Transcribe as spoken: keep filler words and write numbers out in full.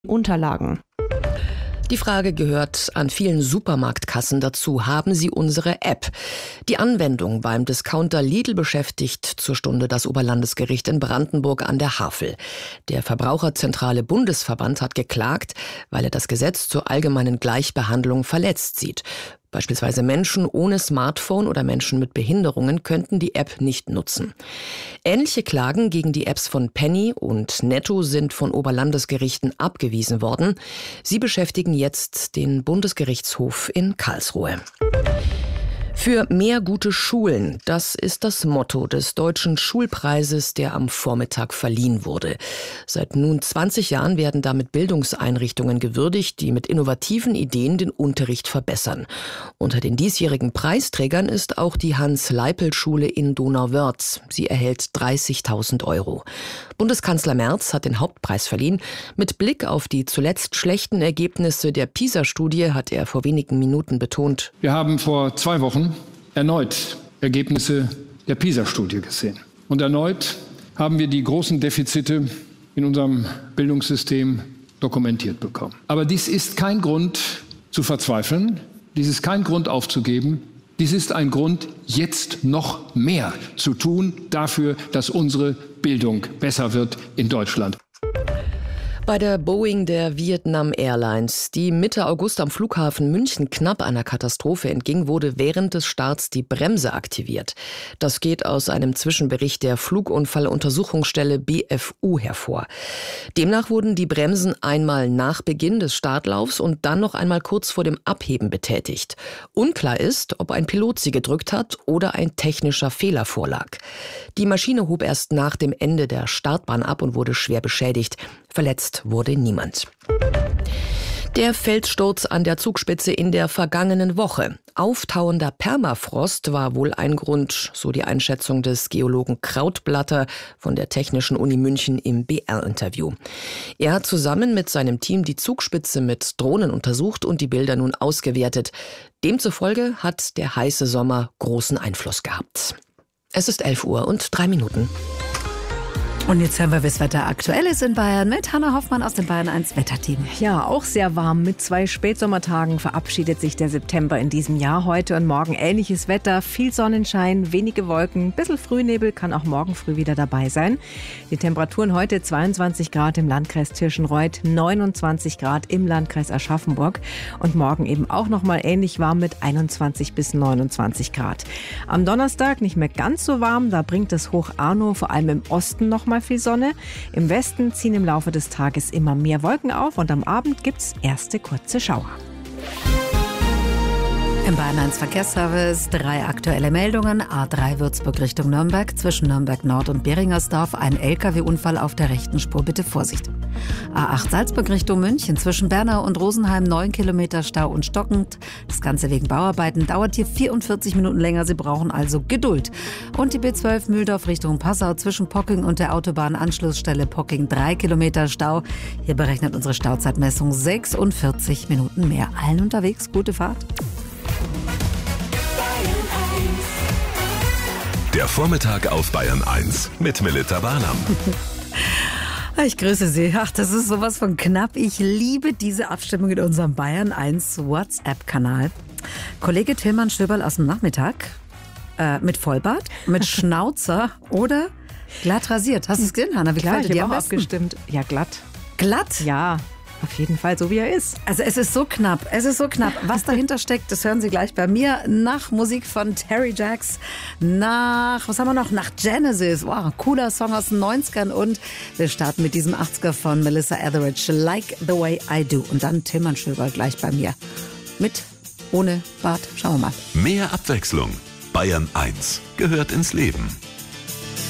Unterlagen. Die Frage gehört an vielen Supermarktkassen dazu. Haben Sie unsere App? Die Anwendung beim Discounter Lidl beschäftigt zur Stunde das Oberlandesgericht in Brandenburg an der Havel. Der Verbraucherzentrale Bundesverband hat geklagt, weil er das Gesetz zur allgemeinen Gleichbehandlung verletzt sieht. Beispielsweise Menschen ohne Smartphone oder Menschen mit Behinderungen könnten die App nicht nutzen. Ähnliche Klagen gegen die Apps von Penny und Netto sind von Oberlandesgerichten abgewiesen worden. Sie beschäftigen jetzt den Bundesgerichtshof in Karlsruhe. Für mehr gute Schulen, das ist das Motto des Deutschen Schulpreises, der am Vormittag verliehen wurde. Seit nun zwanzig Jahren werden damit Bildungseinrichtungen gewürdigt, die mit innovativen Ideen den Unterricht verbessern. Unter den diesjährigen Preisträgern ist auch die Hans-Leipel-Schule in Donauwörth. Sie erhält dreißigtausend Euro. Bundeskanzler Merz hat den Hauptpreis verliehen. Mit Blick auf die zuletzt schlechten Ergebnisse der PISA-Studie hat er vor wenigen Minuten betont: Wir haben vor zwei Wochen erneut Ergebnisse der PISA-Studie gesehen. Und erneut haben wir die großen Defizite in unserem Bildungssystem dokumentiert bekommen. Aber dies ist kein Grund zu verzweifeln, dies ist kein Grund aufzugeben, dies ist ein Grund, jetzt noch mehr zu tun dafür, dass unsere Bildung besser wird in Deutschland. Bei der Boeing der Vietnam Airlines, die Mitte August am Flughafen München knapp einer Katastrophe entging, wurde während des Starts die Bremse aktiviert. Das geht aus einem Zwischenbericht der Flugunfalluntersuchungsstelle B F U hervor. Demnach wurden die Bremsen einmal nach Beginn des Startlaufs und dann noch einmal kurz vor dem Abheben betätigt. Unklar ist, ob ein Pilot sie gedrückt hat oder ein technischer Fehler vorlag. Die Maschine hob erst nach dem Ende der Startbahn ab und wurde schwer beschädigt. Verletzt wurde niemand. Der Felssturz an der Zugspitze in der vergangenen Woche. Auftauender Permafrost war wohl ein Grund, so die Einschätzung des Geologen Krautblatter von der Technischen Uni München im B R-Interview. Er hat zusammen mit seinem Team die Zugspitze mit Drohnen untersucht und die Bilder nun ausgewertet. Demzufolge hat der heiße Sommer großen Einfluss gehabt. Es ist elf Uhr und drei Minuten. Und jetzt hören wir, wie das Wetter aktuell ist in Bayern mit Hanna Hoffmann aus dem Bayern eins Wetterteam. Ja, auch sehr warm. Mit zwei Spätsommertagen verabschiedet sich der September in diesem Jahr. Heute und morgen ähnliches Wetter, viel Sonnenschein, wenige Wolken, ein bisschen Frühnebel kann auch morgen früh wieder dabei sein. Die Temperaturen heute zweiundzwanzig Grad im Landkreis Tirschenreuth, neunundzwanzig Grad im Landkreis Aschaffenburg und morgen eben auch nochmal ähnlich warm mit einundzwanzig bis neunundzwanzig Grad. Am Donnerstag nicht mehr ganz so warm, da bringt das Hoch Arno vor allem im Osten noch mal viel Sonne. Im Westen ziehen im Laufe des Tages immer mehr Wolken auf und am Abend gibt's erste kurze Schauer. Im Bayern eins Verkehrsservice drei aktuelle Meldungen. A drei Würzburg Richtung Nürnberg, zwischen Nürnberg Nord und Beringersdorf ein L K W-Unfall auf der rechten Spur, bitte Vorsicht. A acht Salzburg Richtung München, zwischen Bernau und Rosenheim neun Kilometer Stau und stockend. Das Ganze wegen Bauarbeiten, dauert hier vierundvierzig Minuten länger, Sie brauchen also Geduld. Und die B zwölf Mühldorf Richtung Passau, zwischen Pocking und der Autobahnanschlussstelle Pocking drei Kilometer Stau. Hier berechnet unsere Stauzeitmessung sechsundvierzig Minuten mehr. Allen unterwegs, gute Fahrt. Der Vormittag auf Bayern eins mit Melita Barnum. Ich grüße Sie. Ach, das ist sowas von knapp. Ich liebe diese Abstimmung in unserem Bayern eins WhatsApp-Kanal. Kollege Tilman Stöberl aus dem Nachmittag äh, mit Vollbart, mit Schnauzer oder glatt rasiert. Hast du es gesehen, Hanna? Wie Klar, gefällt ich dir habe am auch besten? abgestimmt. Ja, glatt. Glatt? Ja, auf jeden Fall so, wie er ist. Also es ist so knapp, es ist so knapp. Was dahinter steckt, das hören Sie gleich bei mir. Nach Musik von Terry Jacks, nach, was haben wir noch? Nach Genesis. Wow, cooler Song aus den neunzigern. Und wir starten mit diesem achtziger von Melissa Etheridge, Like the Way I Do. Und dann Tilman Stöberl gleich bei mir. Mit, ohne Bart. Schauen wir mal. Mehr Abwechslung. Bayern eins gehört ins Leben.